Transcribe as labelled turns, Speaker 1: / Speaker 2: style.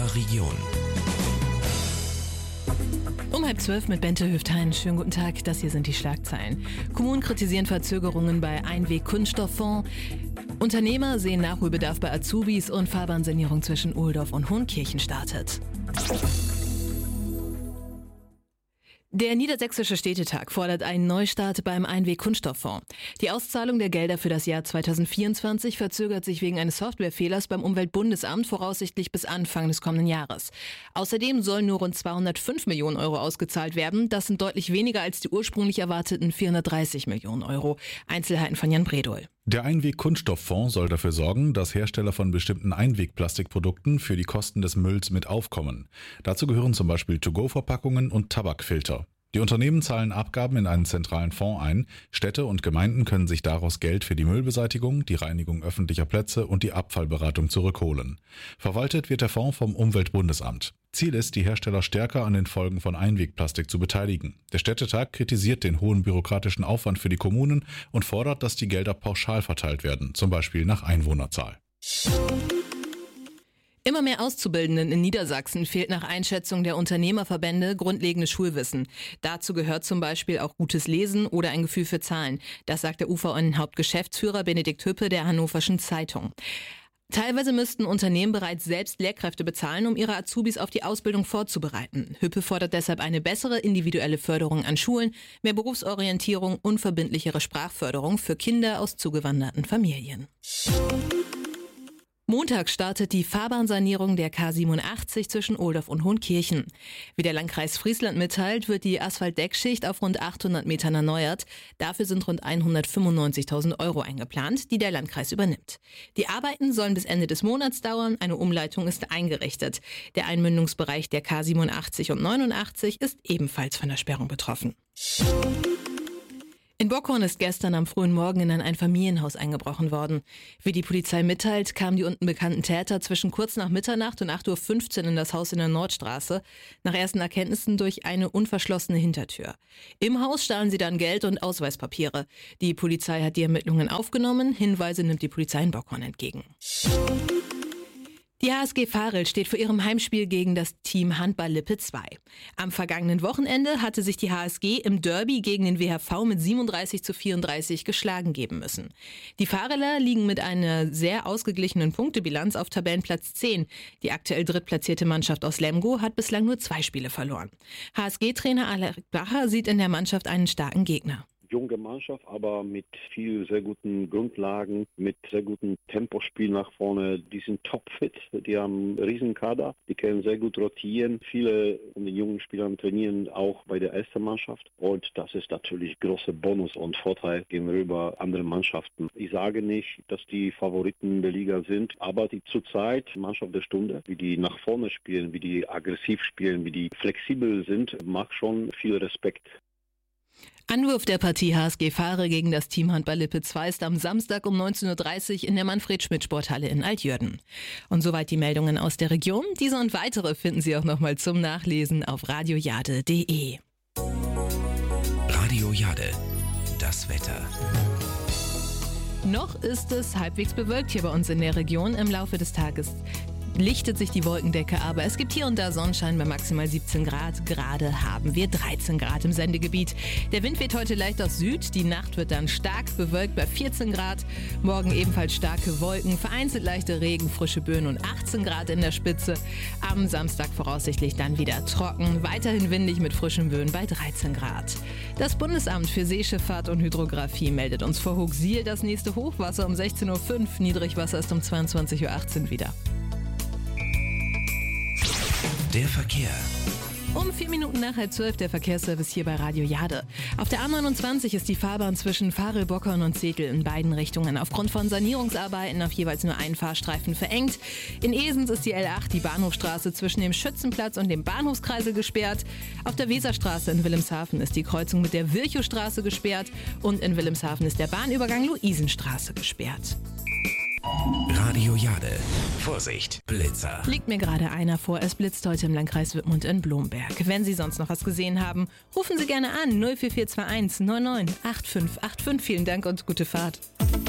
Speaker 1: unserer Region.
Speaker 2: Um 11:30 mit Bente Hüftein. Schönen guten Tag, das hier sind die Schlagzeilen. Kommunen kritisieren Verzögerungen bei Einweg-Kunststofffonds. Unternehmer sehen Nachholbedarf bei Azubis und Fahrbahnsanierung zwischen Ohldorf und Hohenkirchen startet. Der Niedersächsische Städtetag fordert einen Neustart beim Einweg-Kunststofffonds. Die Auszahlung der Gelder für das Jahr 2024 verzögert sich wegen eines Softwarefehlers beim Umweltbundesamt voraussichtlich bis Anfang des kommenden Jahres. Außerdem sollen nur rund 205 Millionen Euro ausgezahlt werden. Das sind deutlich weniger als die ursprünglich erwarteten 430 Millionen Euro. Einzelheiten von Jan Bredol.
Speaker 3: Der Einweg-Kunststofffonds soll dafür sorgen, dass Hersteller von bestimmten Einwegplastikprodukten für die Kosten des Mülls mit aufkommen. Dazu gehören zum Beispiel To-Go-Verpackungen und Tabakfilter. Die Unternehmen zahlen Abgaben in einen zentralen Fonds ein. Städte und Gemeinden können sich daraus Geld für die Müllbeseitigung, die Reinigung öffentlicher Plätze und die Abfallberatung zurückholen. Verwaltet wird der Fonds vom Umweltbundesamt. Ziel ist, die Hersteller stärker an den Folgen von Einwegplastik zu beteiligen. Der Städtetag kritisiert den hohen bürokratischen Aufwand für die Kommunen und fordert, dass die Gelder pauschal verteilt werden, zum Beispiel nach Einwohnerzahl.
Speaker 2: Immer mehr Auszubildenden in Niedersachsen fehlt nach Einschätzung der Unternehmerverbände grundlegendes Schulwissen. Dazu gehört zum Beispiel auch gutes Lesen oder ein Gefühl für Zahlen. Das sagt der UVN-Hauptgeschäftsführer Benedikt Hüppe der Hannoverschen Zeitung. Teilweise müssten Unternehmen bereits selbst Lehrkräfte bezahlen, um ihre Azubis auf die Ausbildung vorzubereiten. Hüppe fordert deshalb eine bessere individuelle Förderung an Schulen, mehr Berufsorientierung und verbindlichere Sprachförderung für Kinder aus zugewanderten Familien. Montag startet die Fahrbahnsanierung der K87 zwischen Ohldorf und Hohenkirchen. Wie der Landkreis Friesland mitteilt, wird die Asphaltdeckschicht auf rund 800 Metern erneuert. Dafür sind rund 195.000 Euro eingeplant, die der Landkreis übernimmt. Die Arbeiten sollen bis Ende des Monats dauern. Eine Umleitung ist eingerichtet. Der Einmündungsbereich der K87 und 89 ist ebenfalls von der Sperrung betroffen. In Bockhorn ist gestern am frühen Morgen in ein Einfamilienhaus eingebrochen worden. Wie die Polizei mitteilt, kamen die unten bekannten Täter zwischen kurz nach Mitternacht und 8:15 Uhr in das Haus in der Nordstraße, nach ersten Erkenntnissen durch eine unverschlossene Hintertür. Im Haus stahlen sie dann Geld und Ausweispapiere. Die Polizei hat die Ermittlungen aufgenommen, Hinweise nimmt die Polizei in Bockhorn entgegen. Die HSG Varel steht vor ihrem Heimspiel gegen das Team Handball Lippe 2. Am vergangenen Wochenende hatte sich die HSG im Derby gegen den WHV mit 37:34 geschlagen geben müssen. Die Vareler liegen mit einer sehr ausgeglichenen Punktebilanz auf Tabellenplatz 10. Die aktuell drittplatzierte Mannschaft aus Lemgo hat bislang nur 2 Spiele verloren. HSG-Trainer Alec Bacher sieht in der Mannschaft einen starken Gegner.
Speaker 4: Junge Mannschaft, aber mit viel sehr guten Grundlagen, mit sehr gutem Tempospiel nach vorne. Die sind topfit, die haben einen riesen Kader, die können sehr gut rotieren. Viele von den jungen Spielern trainieren auch bei der ersten Mannschaft und das ist natürlich großer Bonus und Vorteil gegenüber anderen Mannschaften. Ich sage nicht, dass die Favoriten der Liga sind, aber die zurzeit Mannschaft der Stunde, wie die nach vorne spielen, wie die aggressiv spielen, wie die flexibel sind, macht schon viel Respekt.
Speaker 2: Anwurf der Partie HSG Varel gegen das Team Handball Lippe 2 ist am Samstag um 19:30 Uhr in der Manfred-Schmidt-Sporthalle in Altjörden. Und soweit die Meldungen aus der Region. Diese und weitere finden Sie auch nochmal zum Nachlesen auf radiojade.de.
Speaker 1: Radio Jade, das Wetter.
Speaker 2: Noch ist es halbwegs bewölkt hier bei uns in der Region. Im Laufe des Tages lichtet sich die Wolkendecke, aber es gibt hier und da Sonnenschein bei maximal 17 Grad. Gerade haben wir 13 Grad im Sendegebiet. Der Wind weht heute leicht aus Süd. Die Nacht wird dann stark bewölkt bei 14 Grad. Morgen ebenfalls starke Wolken, vereinzelt leichte Regen, frische Böen und 18 Grad in der Spitze. Am Samstag voraussichtlich dann wieder trocken. Weiterhin windig mit frischen Böen bei 13 Grad. Das Bundesamt für Seeschifffahrt und Hydrographie meldet uns vor Hochsiel das nächste Hochwasser um 16:05 Uhr. Niedrigwasser ist um 22:18 Uhr wieder.
Speaker 1: Der Verkehr.
Speaker 2: Um 4 Minuten nach 11:30 der Verkehrsservice hier bei Radio Jade. Auf der A29 ist die Fahrbahn zwischen Varel, Bockhorn und Zetel in beiden Richtungen aufgrund von Sanierungsarbeiten auf jeweils nur einen Fahrstreifen verengt. In Esens ist die L8, die Bahnhofstraße zwischen dem Schützenplatz und dem Bahnhofskreisel gesperrt. Auf der Weserstraße in Wilhelmshaven ist die Kreuzung mit der Virchowstraße gesperrt und in Wilhelmshaven ist der Bahnübergang Luisenstraße gesperrt.
Speaker 1: Radio Jade. Vorsicht, Blitzer.
Speaker 2: Fliegt mir gerade einer vor, es blitzt heute im Landkreis Wittmund in Blomberg. Wenn Sie sonst noch was gesehen haben, rufen Sie gerne an 04421 99 8585. Vielen Dank und gute Fahrt.